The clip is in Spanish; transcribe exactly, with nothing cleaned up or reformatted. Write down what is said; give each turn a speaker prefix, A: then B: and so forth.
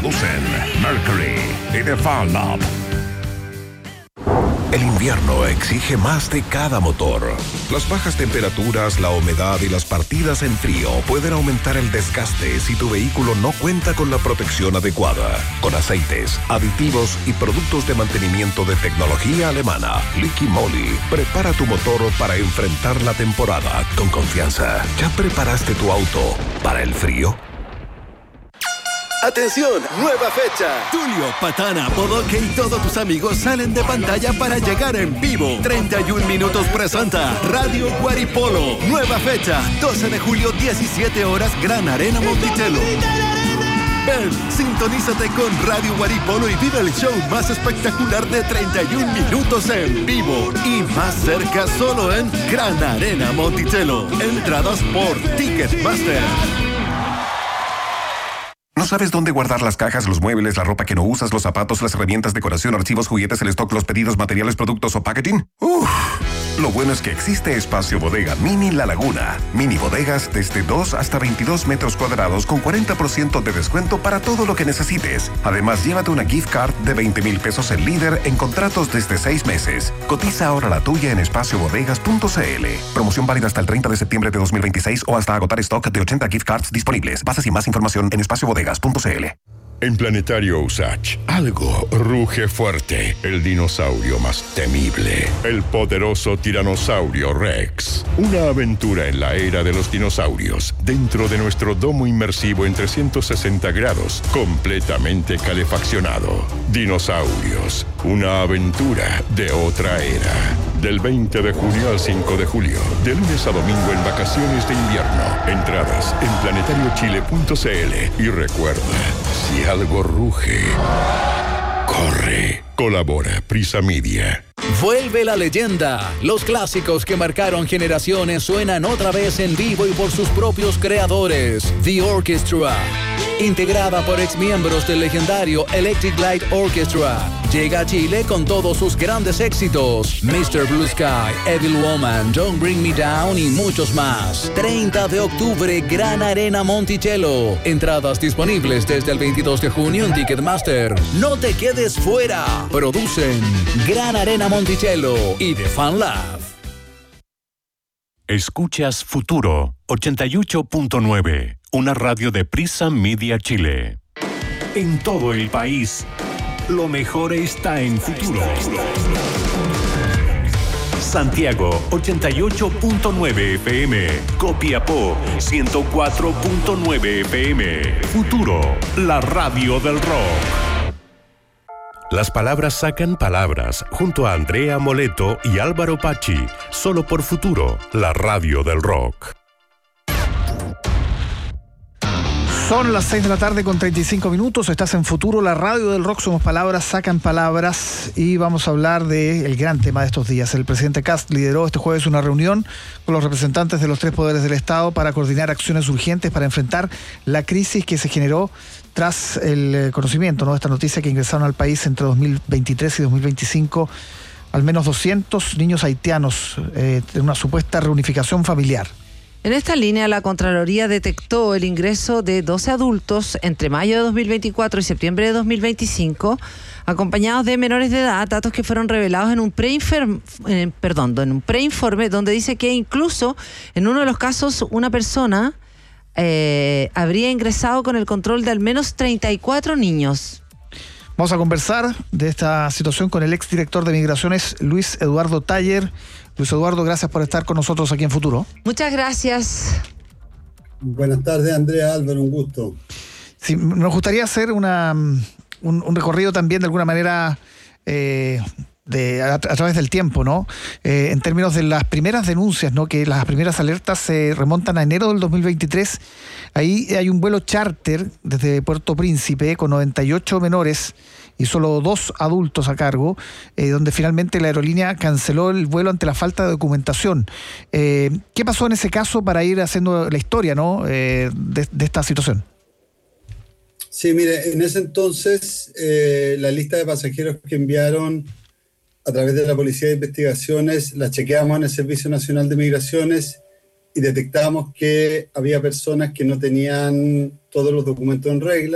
A: Producen Mercury y The Fun Lab. El invierno exige más de cada motor. Las bajas temperaturas, la humedad y las partidas en frío pueden aumentar el desgaste si tu vehículo no cuenta con la protección adecuada. Con aceites, aditivos y productos de mantenimiento de tecnología alemana, Liqui Moly prepara tu motor para enfrentar la temporada con confianza. ¿Ya preparaste tu auto para el frío?
B: ¡Atención! ¡Nueva fecha!
C: Tulio, Patana, Bodoque y todos tus amigos salen de pantalla para llegar en vivo. treinta y un minutos presenta Radio Guaripolo. Nueva fecha, doce de julio, diecisiete horas, Gran Arena Monticello. Ven, sintonízate con Radio Guaripolo y vive el show más espectacular de treinta y un minutos en vivo. Y más cerca solo en Gran Arena Monticello. Entradas por Ticketmaster.
A: ¿No sabes dónde guardar las cajas, los muebles, la ropa que no usas, los zapatos, las herramientas, decoración, archivos, juguetes, el stock, los pedidos, materiales, productos o packaging? Uf. Lo bueno es que existe Espacio Bodega Mini La Laguna. Mini bodegas desde dos hasta veintidós metros cuadrados con cuarenta por ciento de descuento para todo lo que necesites. Además, llévate una gift card de veinte mil pesos en Líder en contratos desde seis meses. Cotiza ahora la tuya en espacio bodegas punto c l. Promoción válida hasta el treinta de septiembre de dos mil veintiséis o hasta agotar stock de ochenta gift cards disponibles. Bases y más información en espacio bodegas punto c l.
D: En Planetario Usach, algo ruge fuerte. El dinosaurio más temible. El poderoso tiranosaurio Rex. Una aventura en la era de los dinosaurios. Dentro de nuestro domo inmersivo en trescientos sesenta grados. Completamente calefaccionado. Dinosaurios. Una aventura de otra era. Del veinte de junio al cinco de julio. De lunes a domingo en vacaciones de invierno. Entradas en planetario chile punto c l. Y recuerda, si algo ruge, corre. Colabora Prisa Media.
E: Vuelve la leyenda. Los clásicos que marcaron generaciones suenan otra vez en vivo y por sus propios creadores. The Orchestra. Integrada por exmiembros del legendario Electric Light Orchestra. Llega a Chile con todos sus grandes éxitos. mister Blue Sky, Evil Woman, Don't Bring Me Down y muchos más. treinta de octubre, Gran Arena Monticello. Entradas disponibles desde el veintidós de junio en Ticketmaster. No te quedes fuera. Producen Gran Arena Monticello y The Fan Lab.
F: Escuchas Futuro ochenta y ocho punto nueve, una radio de Prisa Media Chile. En todo el país, lo mejor está en Futuro. Santiago ochenta y ocho punto nueve F M, Copiapó ciento cuatro punto nueve F M. Futuro, la radio del rock. Las palabras sacan palabras, junto a Andrea Moleto y Álvaro Pachi, solo por Futuro, la radio del rock.
G: Son las seis de la tarde con treinta y cinco minutos, estás en Futuro, la radio del rock, somos palabras, sacan palabras, y vamos a hablar del gran tema de estos días. El presidente Kast lideró este jueves una reunión con los representantes de los tres poderes del Estado para coordinar acciones urgentes para enfrentar la crisis que se generó tras el conocimiento, ¿no?, de esta noticia que ingresaron al país entre dos mil veintitrés y dos mil veinticinco al menos doscientos niños haitianos eh, en una supuesta reunificación familiar.
H: En esta línea, la Contraloría detectó el ingreso de doce adultos entre mayo de dos mil veinticuatro y septiembre de dos mil veinticinco, acompañados de menores de edad, datos que fueron revelados en un preinforme, eh, perdón, en un preinforme donde dice que incluso en uno de los casos una persona eh, habría ingresado con el control de al menos treinta y cuatro niños.
G: Vamos a conversar de esta situación con el exdirector de Migraciones, Luis Eduardo Taller. Luis Eduardo, gracias por estar con nosotros aquí en Futuro.
H: Muchas gracias.
I: Buenas tardes, Andrea, Álvaro, un gusto.
G: Sí, nos gustaría hacer una, un, un recorrido también de alguna manera eh, de, a, a través del tiempo, ¿no? Eh, en términos de las primeras denuncias, ¿no? Que las primeras alertas se remontan a enero del dos mil veintitrés. Ahí hay un vuelo charter desde Puerto Príncipe con noventa y ocho menores y solo dos adultos a cargo, eh, donde finalmente la aerolínea canceló el vuelo ante la falta de documentación. Eh, ¿Qué pasó en ese caso para ir haciendo la historia, ¿no?, eh, de, de esta situación?
I: Sí, mire, en ese entonces eh, la lista de pasajeros que enviaron a través de la Policía de Investigaciones la chequeamos en el Servicio Nacional de Migraciones y detectamos que había personas que no tenían todos los documentos en regla.